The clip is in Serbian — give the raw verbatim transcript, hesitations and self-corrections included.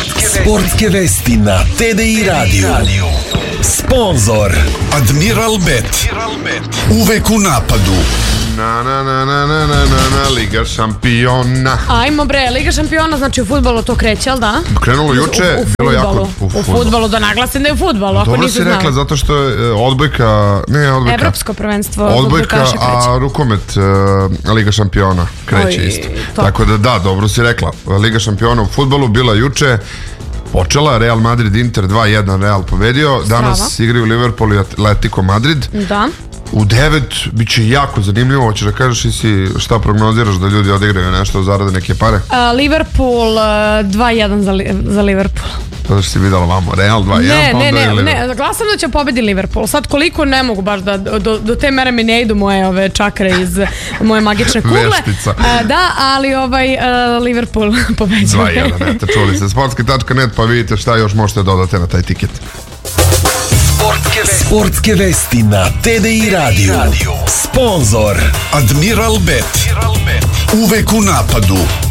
Sportske, Sportske vesti na T D I Radio. Sponzor Admiral Bet. Uvek u napadu. Na, na, na, na, na, na, na, Liga šampiona. Ajmo bre, Liga šampiona, znači u fudbalu to kreće, ali da? Krenulo juče, u, u bilo jako... U, u fudbalu, da naglasim da je u fudbalu, ako dobro nisi si znao. rekla, zato što je odbojka, ne odbojka. Evropsko prvenstvo odbojka, a rukomet uh, Liga šampiona kreće. Oj, isto. To. Tako da da, dobro si rekla. Liga šampiona u fudbalu bila juče. Počela, Real Madrid Inter dva jedan, Real pobedio. Danas Strava. Igraju Liverpool i Atletico Madrid. Da. U devet bit će jako zanimljivo. Hoćeš da kažeš i si šta prognoziraš da ljudi odigraju nešto, zarade neke pare? Uh, Liverpool uh, dva jedan za, li, za Liverpool. Sada što si vidjela vamo, Real dva jedan, ne, pa onda ne, je ne, ne, glasam da će pobedi Liverpool. Sad koliko ne mogu baš da, do, do te mere mi ne idu moje ove čakre iz moje magične kugle. Veštica. Uh, da, ali ovaj uh, Liverpool pobeđuje. dva jedan, eto, čuli se. Sportski tačka net, pa vidite šta još možete dodati na taj tiket. Sportske vesti, Sportske vesti na T D I Radio. Sponzor Admiral Bet. Uvek u napadu.